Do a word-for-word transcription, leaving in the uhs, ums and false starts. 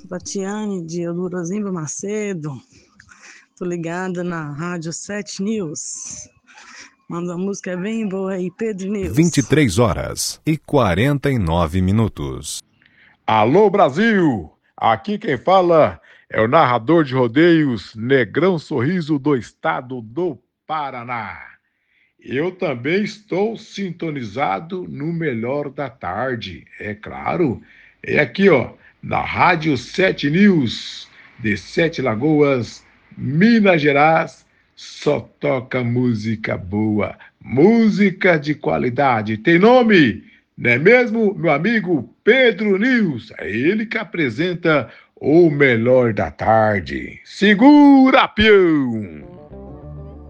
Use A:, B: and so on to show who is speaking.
A: sou Tatiane de Eldorozimba Macedo. Tô ligada na Rádio sete News. Manda uma música bem boa aí, Pedro News.
B: vinte e três horas e quarenta e nove minutos.
C: Alô, Brasil! Aqui quem fala é o narrador de rodeios Negrão Sorriso do estado do Paraná. Eu também estou sintonizado no Melhor da Tarde, é claro. É aqui, ó, na Rádio sete News, de Sete Lagoas, Minas Gerais, só toca música boa, música de qualidade. Tem nome, não é mesmo, meu amigo Pedro News? É ele que apresenta o Melhor da Tarde. Segura, peão!